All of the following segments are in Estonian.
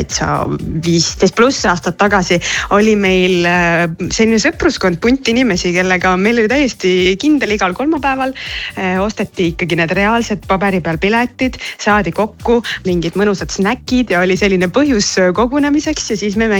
täitsa 15+ aastat tagasi oli meil selline sõpruskond, punt inimesi, kellega meil oli täiesti kindel igal kolmapäeval. Osteti ikkagi need reaalsed paberi peal piletid, saadi kokku mingid mõnusad snäkid ja oli selline põhjus kogunemiseks ja siis me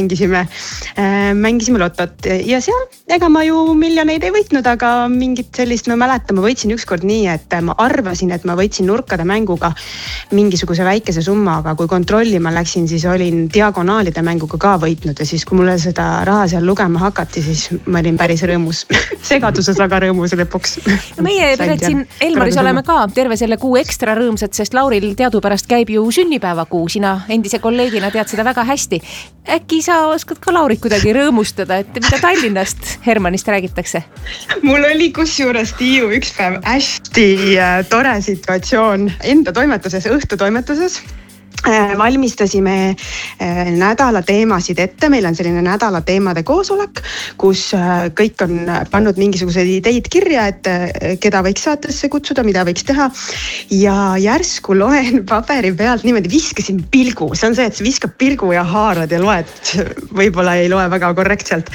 mängisime lotot. Ja seal, ega ma ju miljoneid ei võitnud, aga mingit sellist ma mäletan, ma võitsin ükskord nii, et ma arvasin, et ma võitsin nurkade mänguga mingisuguse väikese summa, aga kui kontrollima läksin, siis olin diagonaalide mänguga ka võitnud ja siis, kui mulle seda raha seal lugema hakati, siis ma olin päris rõõmus. Segaduses aga rõõmus lõpuks. Meie pered siin Elmaris oleme ka terve selle kuu ekstra rõõmsad, sest Lauril teadupärast käib ju sünnipäevakuu. Sina endise kolleegina tead seda väga hästi. Äkki sa oskad ka Laurit kuidagi rõõmustada, et mida Tallinnast Hermannist räägitakse? Mul oli kusjuures Tiiu üks päev hästi tore situatsioon enda toimetuses, õhtutoimetuses. Valmistasime nädala teemasid ette, meil on selline nädala teemade koosolek, kus kõik on pannud mingisuguseid ideid kirja, et keda võiks saatesse kutsuda, mida võiks teha. Ja järsku loen paberi pealt, niimoodi viskasin pilgu, see on see, et sa viskab pilgu ja haarad ja loed, võib-olla ei loe väga korrektselt.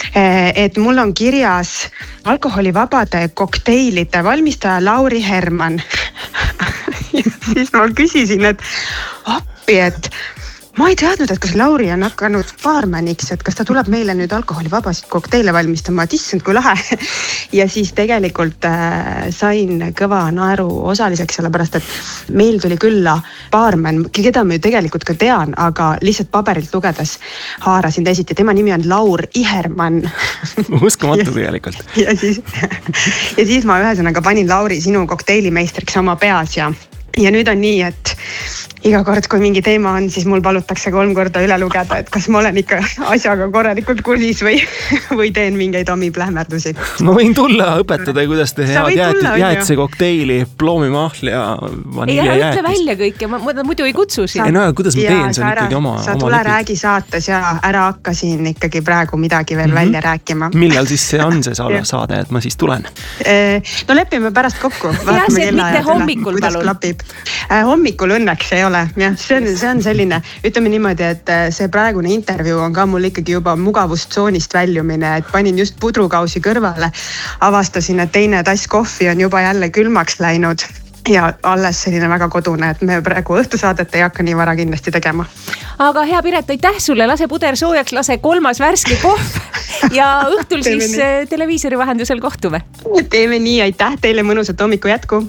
Et mul on kirjas alkoholivabade kokteilide valmistaja Lauri Hermann. Ja siis ma küsisin, et appi, et ma ei teadnud, et kas Lauri on hakanud baarmaniks, et kas ta tuleb meile nüüd alkoholivabasid kokteile valmistama, et issand kui lahe. Ja siis tegelikult sain kõva naeru osaliseks, sellepärast et meil tuli külla baarman, keda ma ju tegelikult ka tean, aga lihtsalt paberilt lugedes haarasin teisiti. Tema nimi on Laur Ihermann. Uskumatu tegelikult. Ja siis ma ühesõnaga panin Lauri sinu kokteilimeistriks oma peas ja nüüd on nii, et iga kord, kui mingi teema on, siis mul palutakse 3 korda üle lugeda, et kas ma olen ikka asjaga korralikult kursis või teen mingeid omi plähmerdusi. Ma võin tulla õpetada, kuidas te head jäätse kokteili, ploomimahl ja vaniljajäätis. Ütle välja kõike, ma muidu ei kutsu siin. No, kuidas ma teen, see on ikkagi oma sa tule räägi saates ja ära hakka siin ikkagi praegu midagi veel välja rääkima. Millal siis see on see saade, et ma siis tulen? No lepime pärast kokku. Ja see mitte hommikul palun. Hommikul õnneks ei ole. Ja, see on selline, ütleme niimoodi, et see praegune intervjuu on ka mul ikkagi juba mugavustsoonist väljumine, et panin just pudrukausi kõrvale, avastasin, et teine tass kohvi on juba jälle külmaks läinud ja alles selline väga kodune, et me praegu õhtusaadet ei hakka nii vara kindlasti tegema. Aga hea Piret, aitäh sulle, lase puder soojaks, lase 3. värske kohv ja õhtul siis televiisori vahendusel kohtume. Teeme nii, aitäh teile, mõnusat hommiku jätku.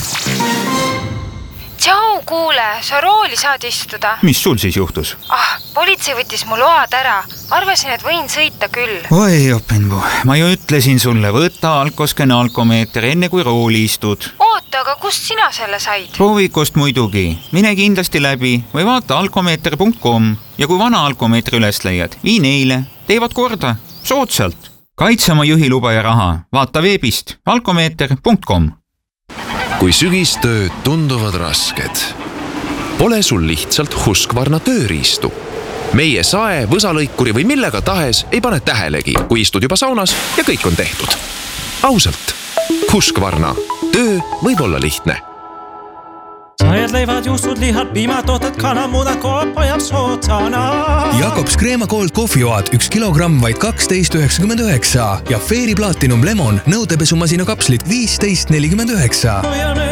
Tšau, kuule, sa rooli saad istuda. Mis sul siis juhtus? Politsei võttis mu load ära. Arvasin, et võin sõita küll. Oi, opengu. Ma ju ütlesin sulle, võta alkoskene alkomeeter enne kui rooli istud. Oota, aga kust sina selle said? Proovikust muidugi. Mine kindlasti läbi või vaata alkomeeter.com ja kui vana alkomeetri üles leiad, vii neile. Teevad korda. Soodsalt. Kaitse oma juhiluba ja raha. Vaata veebist alkomeeter.com. Kui sügistööd tunduvad rasked, pole sul lihtsalt Husqvarna tööriistu. Meie sae, võsalõikuri või millega tahes ei pane tähelegi, kui istud juba saunas ja kõik on tehtud. Ausalt, Husqvarna. Töö võib olla lihtne. Sajad leivad, juustud, lihad, piimatooted, kanamudad, koop ajab sootsana. Jakobs Crema Gold kohvioad 1 kilogramm vaid 12,99 ja Fairy Platinum Lemon nõudepesumasina kapslid 15,49.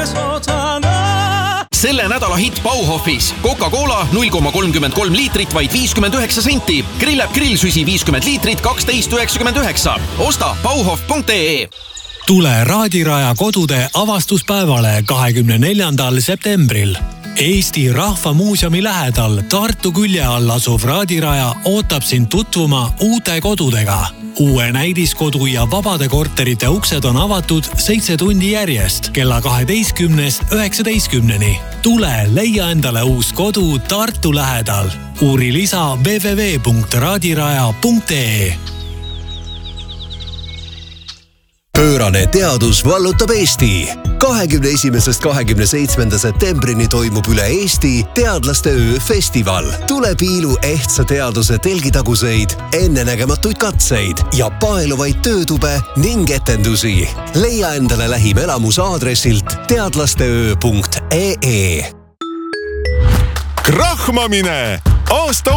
Selle nädala hitt Bauhofis. Coca-Cola 0,33 liitrit vaid 59 senti. Grillab grillsüsi 50 liitrit 12,99. Osta bauhof.ee. Tule Raadiraja kodude avastuspäevale 24. septembril. Eesti Rahvamuuseumi lähedal Tartu külje all asuv Raadiraja ootab sind tutvuma uute kodudega. Uue näidiskodu ja vabade korterite uksed on avatud 7 tundi järjest kella 12:19. Tule leia endale uus kodu Tartu lähedal. Uuri lisa www.raadiraja.ee. Pöörane teadus vallutab Eesti. 21.–27. septembrini toimub üle Eesti teadlaste öö festival. Tule piilu ehtsa teaduse telgitaguseid, ennenägematuid katseid ja paeluvaid töötube ning etendusi. Leia endale lähim elamus aadressilt teadlasteöö.ee. Krahmamine! Aasta